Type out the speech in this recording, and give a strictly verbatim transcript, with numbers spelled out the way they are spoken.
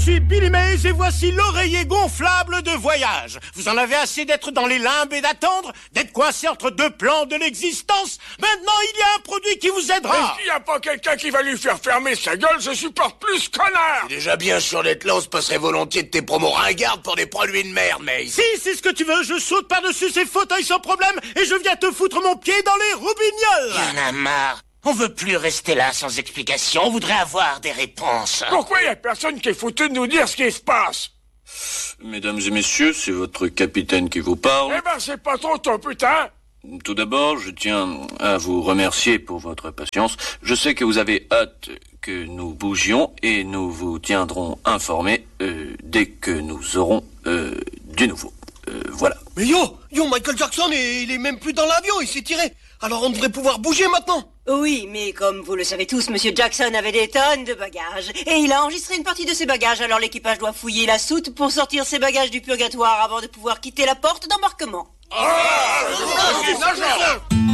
suis Billy Mays et voici l'oreiller gonflable de voyage. Vous en avez assez d'être dans les limbes et d'attendre, d'être coincé entre deux plans de l'existence. Maintenant, il y a un produit qui vous aidera. Est-ce qu'il n'y a pas quelqu'un qui va lui faire fermer sa gueule? Je supporte plus, connard. T'es déjà bien sûr d'être là, on se passerait volontiers de tes promos ringardes pour des produits de merde, Mays. Si, c'est ce que tu veux, je saute par-dessus ces fauteuils sans problème et je viens te foutre mon pied dans les roubignoles. Y'en a marre. On veut plus rester là sans explication, on voudrait avoir des réponses. Pourquoi y a personne qui est foutu de nous dire ce qui se passe? Mesdames et messieurs, c'est votre capitaine qui vous parle. Eh ben, c'est pas trop ton putain. Tout d'abord, je tiens à vous remercier pour votre patience. Je sais que vous avez hâte que nous bougions et nous vous tiendrons informés euh, dès que nous aurons euh, du nouveau. Euh, voilà. Mais yo, yo, Michael Jackson, il est même plus dans l'avion, il s'est tiré. Alors on devrait pouvoir bouger maintenant. Oui, mais comme vous le savez tous, Monsieur Jackson avait des tonnes de bagages. Et il a enregistré une partie de ses bagages, alors l'équipage doit fouiller la soute pour sortir ses bagages du purgatoire avant de pouvoir quitter la porte d'embarquement. Ah,